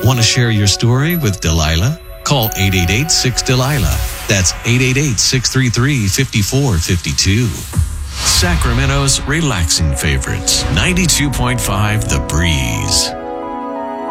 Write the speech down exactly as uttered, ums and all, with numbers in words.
Want to share your story with Delilah? Call eight eight eight, six, Delilah. That's eight eight eight, six three three, five four five two. Sacramento's relaxing favorites. ninety-two point five The Breeze.